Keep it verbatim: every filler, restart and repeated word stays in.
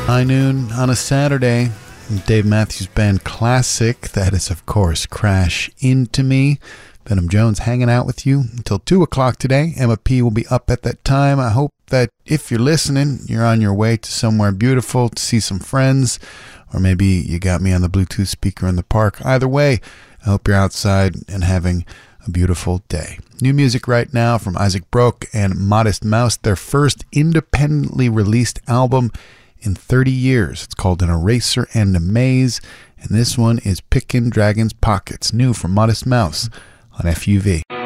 High Noon on a Saturday. Dave Matthews Band classic. That is, of course, Crash Into Me. Venom Jones hanging out with you until two o'clock today. Emma P will be up at that time. I hope that if you're listening, you're on your way to somewhere beautiful to see some friends, or maybe you got me on the Bluetooth speaker in the park. Either way, I hope you're outside and having a beautiful day. New music right now from Isaac Broke and Modest Mouse, their first independently released album in thirty years. It's called An Eraser and a Maze, and this one is Pickin' Dragon's Pockets, new from Modest Mouse on F U V.